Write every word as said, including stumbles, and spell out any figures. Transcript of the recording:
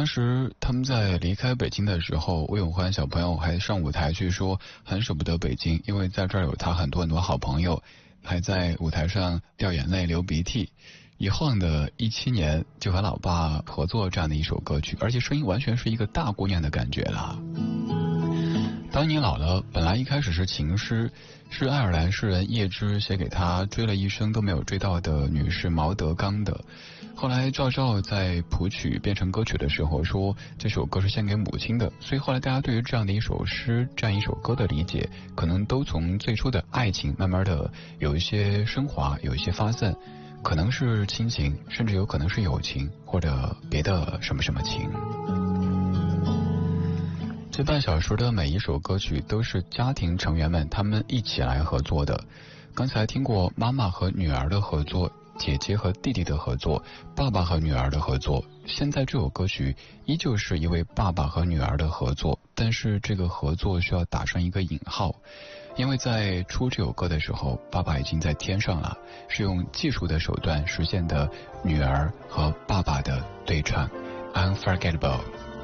当时他们在离开北京的时候，魏永欢小朋友还上舞台去说很舍不得北京，因为在这儿有他很多很多好朋友，还在舞台上掉眼泪流鼻涕。一晃的一七年就和老爸合作这样的一首歌曲，而且声音完全是一个大姑娘的感觉了。当你老了，本来一开始是情诗，是爱尔兰诗人叶芝写给他追了一生都没有追到的女士毛德刚的。后来赵照在谱曲变成歌曲的时候说这首歌是献给母亲的，所以后来大家对于这样的一首诗这样一首歌的理解，可能都从最初的爱情慢慢的有一些升华，有一些发散，可能是亲情，甚至有可能是友情，或者别的什么什么情。这半小时的每一首歌曲都是家庭成员们他们一起来合作的。刚才听过妈妈和女儿的合作，姐姐和弟弟的合作，爸爸和女儿的合作。现在这首歌曲依旧是一位爸爸和女儿的合作，但是这个合作需要打上一个引号，因为在出这首歌的时候，爸爸已经在天上了，是用技术的手段实现的女儿和爸爸的对唱 Unforgettable。